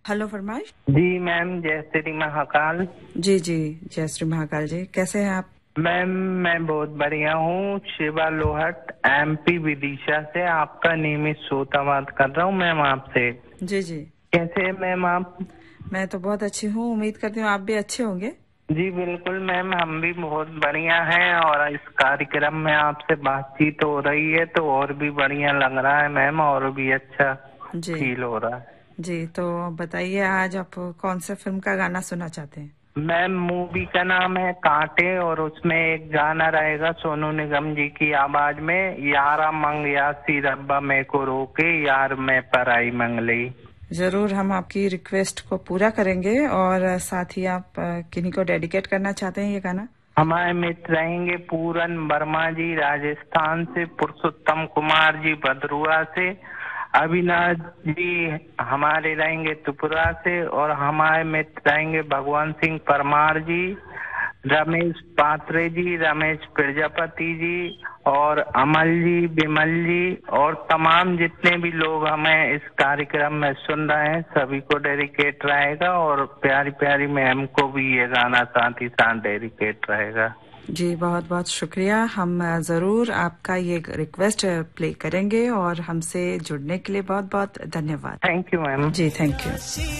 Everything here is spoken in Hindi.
हेलो फरमाइश। जी मैम, जय श्री महाकाल। जी जी, जय श्री महाकाल जी, कैसे हैं आप? मैम मैं बहुत बढ़िया हूँ। शिवा लोहट MP विदिशा से आपका नियमित श्रोता बात कर रहा हूँ मैम आपसे। जी जी, कैसे हैं मैम आप? मैं तो बहुत अच्छी हूँ, उम्मीद करती हूँ आप भी अच्छे होंगे। जी बिल्कुल मैम, हम भी बहुत बढ़िया हैं और इस कार्यक्रम में आपसे बातचीत हो रही है तो और भी बढ़िया लग रहा है मैम, और भी अच्छा जी फील हो रहा है। जी, तो बताइए आज आप कौन सा फिल्म का गाना सुनना चाहते हैं? मैम मूवी का नाम है कांटे और उसमें एक गाना रहेगा सोनू निगम जी की आवाज में, यारा मंग यासी रब्बा मैं को रोके यार मैं पराई मंगली। जरूर, हम आपकी रिक्वेस्ट को पूरा करेंगे। और साथ ही आप किन्हीं को डेडिकेट करना चाहते हैं ये गाना? हमारे मित्र रहेंगे पूरन वर्मा जी राजस्थान से, पुरुषोत्तम कुमार जी भद्रुआ से, अविनाश जी हमारे रहेंगे त्रिपुरा से, और हमारे मित्र रहेंगे भगवान सिंह परमार जी, रमेश पात्रे जी, रमेश प्रजापति जी और अमल जी, विमल जी और तमाम जितने भी लोग हमें इस कार्यक्रम में सुन रहे हैं सभी को डेडिकेट रहेगा। और प्यारी प्यारी मैम को भी ये गाना साथ ही साथ डेडिकेट रहेगा। जी बहुत बहुत शुक्रिया। हम जरूर आपका ये रिक्वेस्ट प्ले करेंगे और हमसे जुड़ने के लिए बहुत बहुत धन्यवाद। Thank you ma'am. Ji thank you.